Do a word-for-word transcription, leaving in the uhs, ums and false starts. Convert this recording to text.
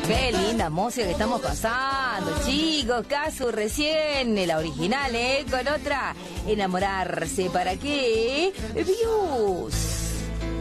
Qué linda música que estamos pasando, chicos. Casu recién, la original, ¿eh? Con otra, enamorarse. ¿Para qué? Views.